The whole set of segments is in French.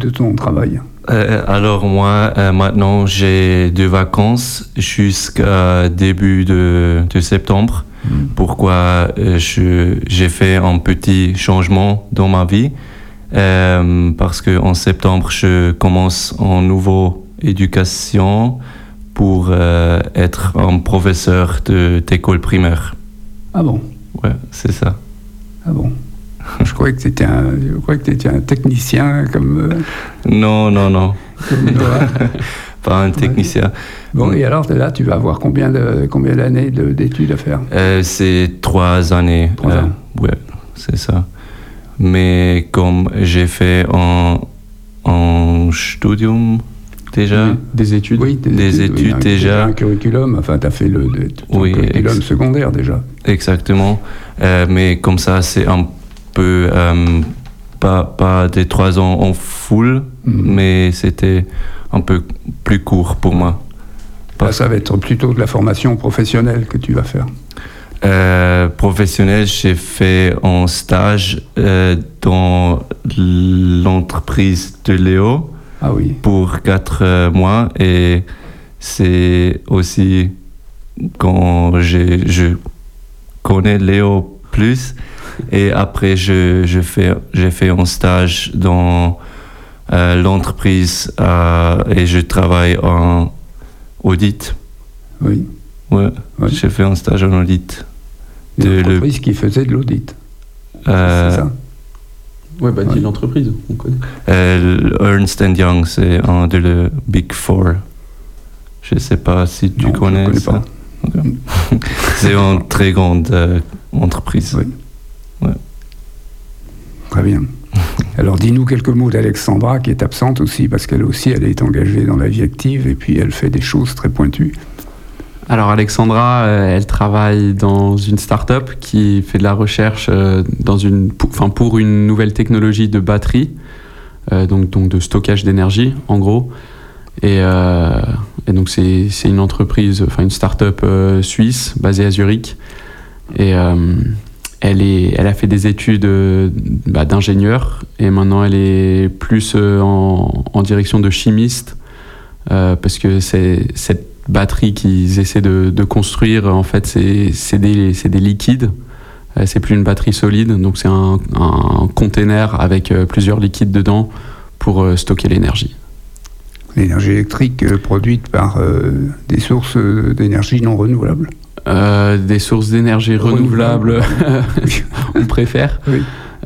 de ton travail? Alors moi, maintenant, j'ai des vacances jusqu'à début de septembre. Pourquoi j'ai fait un petit changement dans ma vie? Parce qu'en septembre, je commence en nouveau éducation pour être un professeur d'école primaire. Ah bon? Ouais, c'est ça. Ah bon? Je croyais que tu étais un technicien comme... Non. Comme Noah. Pas un technicien. Bon, et alors là, tu vas avoir combien d'années d'études à faire? C'est 3 années. 3 ans. Ouais, c'est ça. Mais comme j'ai fait un studium déjà. Oui, des études. Oui, des études déjà. Un curriculum, enfin, tu as fait ton curriculum secondaire déjà. Exactement. Mais comme ça, c'est un peu, pas des 3 ans en full, mais c'était un peu plus court pour moi. Là, ça va être plutôt de la formation professionnelle que tu vas faire. Professionnel, j'ai fait un stage dans l'entreprise de Léo. Ah oui. Pour 4 mois, et c'est aussi quand je connais Léo plus, et après j'ai fait un stage dans l'entreprise et je travaille en audit. Oui. Ouais. J'ai fait un stage en audit. L'entreprise qui faisait de l'audit. C'est ça? Ouais, dis l'entreprise, on connaît. Ernst & Young, c'est un de les Big Four. Je ne sais pas si tu connais. Je ne connais ça. pas. Okay. C'est une très grande entreprise. Oui. Ouais. Très bien. Alors, dis-nous quelques mots d'Alexandra, qui est absente aussi, parce qu'elle aussi, elle est engagée dans la vie active, et puis elle fait des choses très pointues. Alors Alexandra, elle travaille dans une start-up qui fait de la recherche pour une nouvelle technologie de batterie, donc de stockage d'énergie en gros. Et donc c'est une entreprise, une start-up suisse basée à Zurich. Et elle a fait des études d'ingénieur, et maintenant elle est plus en direction de chimiste, parce que c'est cette batterie qu'ils essaient de construire, en fait, c'est des liquides. C'est plus une batterie solide, donc c'est un container avec plusieurs liquides dedans pour stocker l'énergie. L'énergie électrique produite par des sources d'énergie non renouvelables. Des sources d'énergie renouvelables, on préfère. Oui.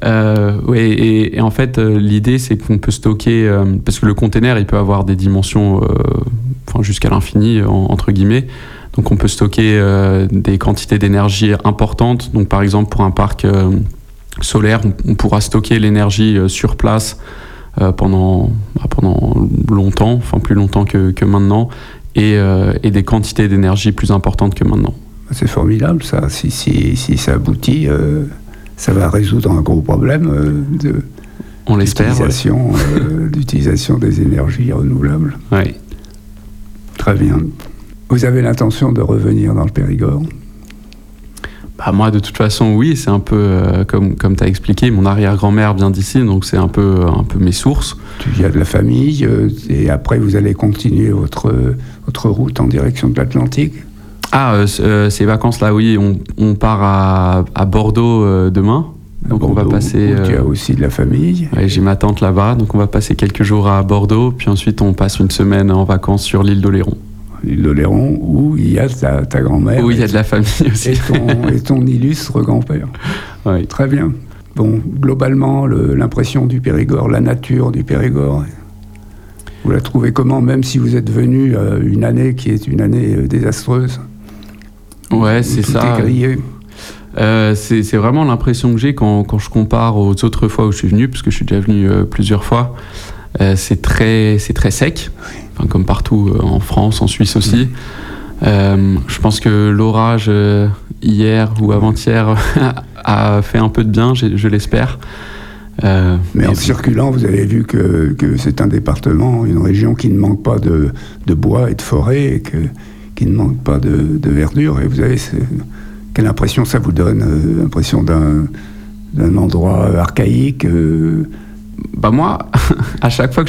Et en fait, l'idée, c'est qu'on peut stocker, parce que le container, il peut avoir des dimensions jusqu'à l'infini, entre guillemets. Donc on peut stocker des quantités d'énergie importantes. Donc par exemple, pour un parc solaire, on pourra stocker l'énergie sur place pendant longtemps, plus longtemps que maintenant, et des quantités d'énergie plus importantes que maintenant. C'est formidable, ça. Si ça aboutit, ça va résoudre un gros problème on l'espère, d'utilisation des énergies renouvelables. Oui. Très bien. Vous avez l'intention de revenir dans le Périgord? Moi, de toute façon, oui. C'est un peu comme tu as expliqué. Mon arrière-grand-mère vient d'ici, donc c'est un peu mes sources. Tu viens de la famille, et après, vous allez continuer votre route en direction de l'Atlantique? Ces vacances-là, oui. On part à Bordeaux demain. Donc Bordeaux, on va passer. Tu as aussi de la famille. Ouais, j'ai ma tante là-bas, donc on va passer quelques jours à Bordeaux, puis ensuite on passe une semaine en vacances sur l'île d'Oléron. L'île d'Oléron, où il y a ta grand-mère. Où il y a de la famille aussi. Et ton illustre grand-père. Oui. Très bien. Bon, globalement, l'impression du Périgord, la nature du Périgord, vous la trouvez comment, même si vous êtes venu une année qui est une année désastreuse? Ouais, c'est ça. Tout est grillé. C'est vraiment l'impression que j'ai quand je compare aux autres fois où je suis venu, parce que je suis déjà venu plusieurs fois. C'est très sec, comme partout en France, en Suisse aussi. Je pense que l'orage hier ou avant-hier a fait un peu de bien, je l'espère. Mais en circulant, vous avez vu que c'est un département, une région qui ne manque pas de bois et de forêt, et qui ne manque pas de verdure. Et vous avez quelle impression ça vous donne? L'impression d'un endroit archaïque? Moi, à chaque fois que